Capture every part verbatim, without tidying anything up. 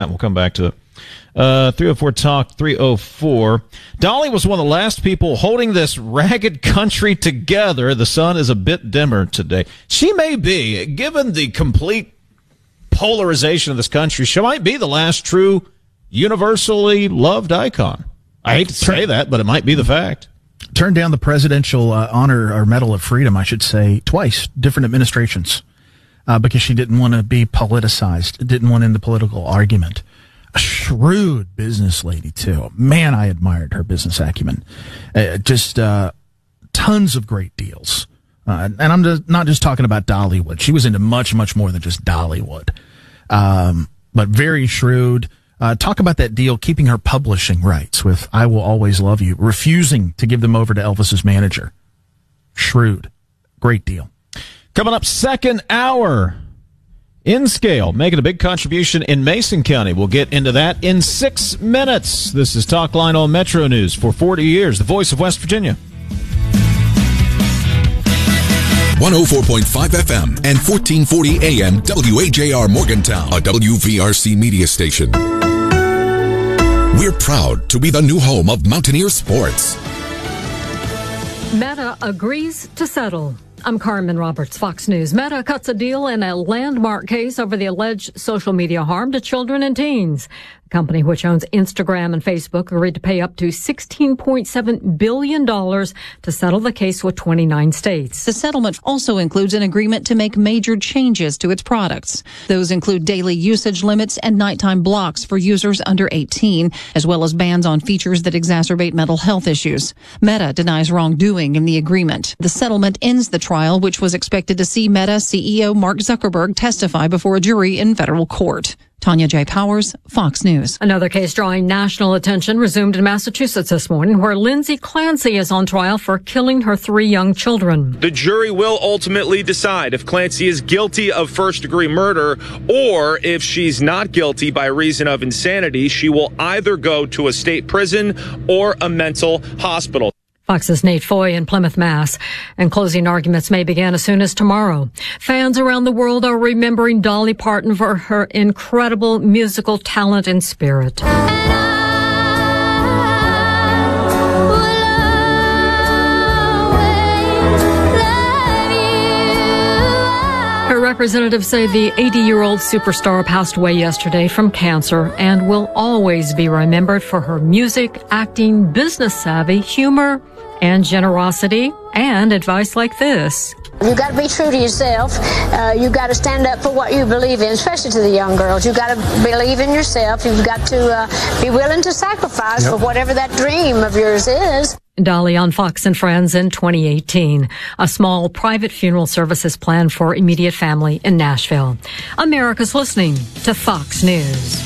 We'll come back to it. Uh, three oh four Talk, three oh four. Dolly was one of the last people holding this ragged country together. The sun is a bit dimmer today. She may be, given the complete polarization of this country, she might be the last true universally loved icon. I hate to say that, but it might be the fact. Turned down the Presidential uh, Honor or Medal of Freedom, I should say, twice, different administrations, uh, because she didn't want to be politicized, didn't want in the political argument. A shrewd business lady, too. Man, I admired her business acumen. Uh, just uh, tons of great deals. Uh, and I'm just, not just talking about Dollywood. She was into much, much more than just Dollywood. Um, but very shrewd. Uh, talk about that deal, keeping her publishing rights with I Will Always Love You, refusing to give them over to Elvis's manager. Shrewd. Great deal. Coming up second hour. InScale making a big contribution in Mason County. We'll get into that in six minutes. This is Talk Line on Metro News for forty years, the voice of West Virginia. one oh four point five F M and fourteen forty A M W A J R Morgantown, a W V R C media station. We're proud to be the new home of Mountaineer Sports. Meta agrees to settle. I'm Carmen Roberts, Fox News. Meta cuts a deal in a landmark case over the alleged social media harm to children and teens. The company, which owns Instagram and Facebook, agreed to pay up to sixteen point seven billion dollars to settle the case with twenty-nine states. The settlement also includes an agreement to make major changes to its products. Those include daily usage limits and nighttime blocks for users under eighteen, as well as bans on features that exacerbate mental health issues. Meta denies wrongdoing in the agreement. The settlement ends the trial, which was expected to see Meta C E O Mark Zuckerberg testify before a jury in federal court. Tanya J. Powers, Fox News. Another case drawing national attention resumed in Massachusetts this morning, where Lindsay Clancy is on trial for killing her three young children. The jury will ultimately decide if Clancy is guilty of first-degree murder, or if she's not guilty by reason of insanity. She will either go to a state prison or a mental hospital. Fox's Nate Foy in Plymouth, Mass. And closing arguments may begin as soon as tomorrow. Fans around the world are remembering Dolly Parton for her incredible musical talent and spirit. Her representatives say the eighty-year-old superstar passed away yesterday from cancer and will always be remembered for her music, acting, business savvy, humor, and generosity, and advice like this. You got to be true to yourself. Uh, you got to stand up for what you believe in, especially to the young girls. You got to believe in yourself. You've got to uh, be willing to sacrifice yep. for whatever that dream of yours is. Dolly on Fox and Friends in twenty eighteen. A small private funeral service is planned for immediate family in Nashville. America's listening to Fox News.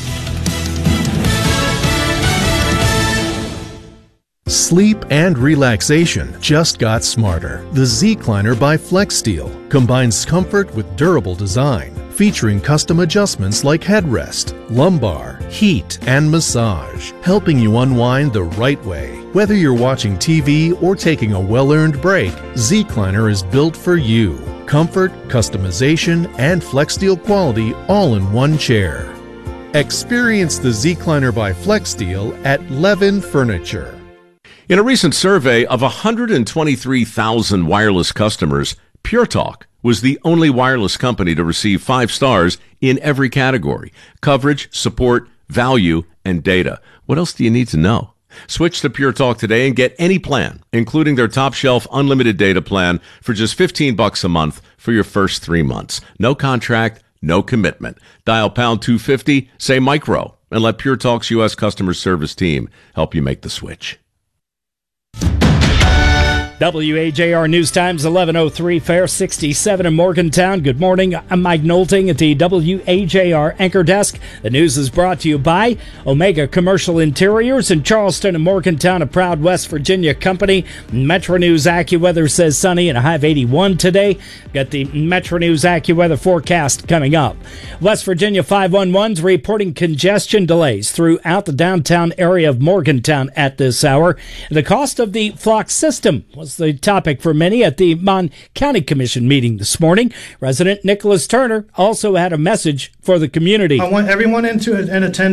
Sleep and relaxation just got smarter. The Zecliner by FlexSteel combines comfort with durable design, featuring custom adjustments like headrest, lumbar, heat, and massage, helping you unwind the right way. Whether you're watching T V or taking a well-earned break, Zecliner is built for you. Comfort, customization, and FlexSteel quality all in one chair. Experience the Zecliner by FlexSteel at Levin Furniture. In a recent survey of one hundred twenty-three thousand wireless customers, Pure Talk was the only wireless company to receive five stars in every category: coverage, support, value, and data. What else do you need to know? Switch to Pure Talk today and get any plan, including their top shelf unlimited data plan, for just fifteen bucks a month for your first three months. No contract, no commitment. Dial pound two fifty, say micro, and let Pure Talk's U S customer service team help you make the switch. W A J R News Times, eleven oh three, Fair sixty-seven in Morgantown. Good morning. I'm Mike Nolting at the W A J R Anchor Desk. The news is brought to you by Omega Commercial Interiors in Charleston and Morgantown, a proud West Virginia company. Metro News AccuWeather says sunny and a high of eighty-one today. Got the Metro News AccuWeather forecast coming up. West Virginia five one one's reporting congestion delays throughout the downtown area of Morgantown at this hour. The cost of the Flock system was was the topic for many at the Mon County Commission meeting this morning. Resident Nicholas Turner also had a message for the community. I want everyone into in attendance